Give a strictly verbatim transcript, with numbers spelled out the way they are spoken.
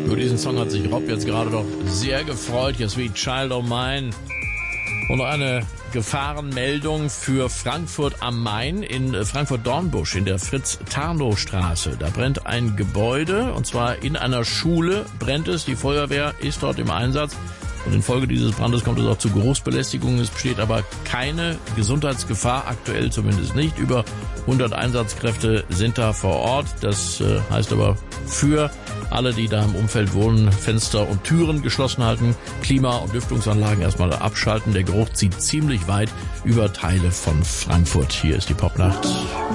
Über diesen Song hat sich Rob jetzt gerade doch sehr gefreut. Hier Sweet Child O' Mine. Und noch eine Gefahrenmeldung für Frankfurt am Main in Frankfurt-Dornbusch in der Fritz-Tarnow-Straße. Da brennt ein Gebäude, und zwar in einer Schule brennt es. Die Feuerwehr ist dort im Einsatz. Und infolge dieses Brandes kommt es auch zu Geruchsbelästigungen. Es besteht aber keine Gesundheitsgefahr, aktuell zumindest nicht. Über hundert Einsatzkräfte sind da vor Ort. Das äh, heißt aber für alle, die da im Umfeld wohnen, Fenster und Türen geschlossen halten, Klima- und Lüftungsanlagen erstmal abschalten. Der Geruch zieht ziemlich weit über Teile von Frankfurt. Hier ist die Popnacht.